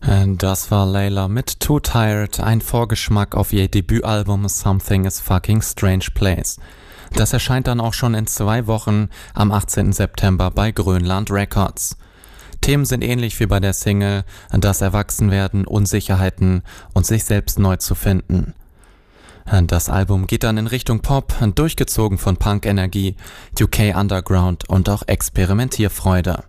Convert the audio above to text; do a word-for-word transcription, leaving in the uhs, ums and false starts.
Das war Layla mit Too Tired, ein Vorgeschmack auf ihr Debütalbum Something is Fucking Strange Place. Das erscheint dann auch schon in zwei Wochen am achtzehnten September bei Grönland Records. Themen sind ähnlich wie bei der Single, das Erwachsenwerden, Unsicherheiten und sich selbst neu zu finden. Das Album geht dann in Richtung Pop, durchgezogen von Punk-Energie, U K Underground und auch Experimentierfreude.